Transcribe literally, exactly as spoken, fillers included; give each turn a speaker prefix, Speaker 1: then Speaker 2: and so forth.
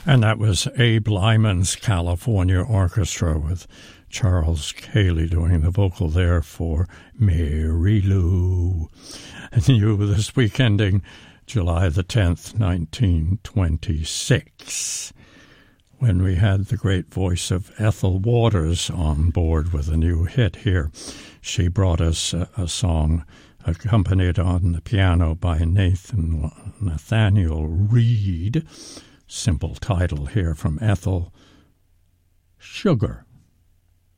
Speaker 1: And that was Abe Lyman's California Orchestra with Charles Cayley doing the vocal there for Mary Lou. And you this week ending July the tenth, nineteen twenty-six, when we had the great voice of Ethel Waters on board with a new hit here. She brought us a, a song accompanied on the piano by Nathan Nathaniel Reed. Simple title here from Ethel, Sugar.